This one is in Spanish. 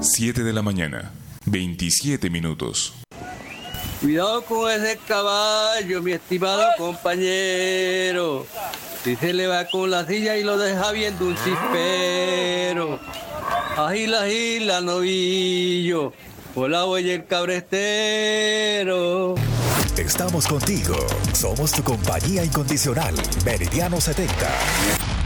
7 de la mañana, 27 minutos. Cuidado con ese caballo, mi estimado compañero. Si se le va con la silla y lo deja viendo un cispero. Agila, agila, novillo, por la huella el cabrestero. Estamos contigo. Somos tu compañía incondicional. Meridiano 70.